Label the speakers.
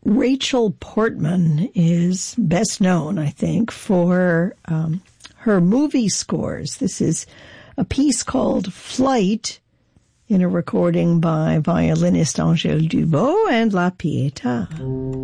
Speaker 1: Rachel Portman is best known, I think, for her movie scores. This is a piece called Flight, in a recording by violinist Angèle Dubot and La Pietà.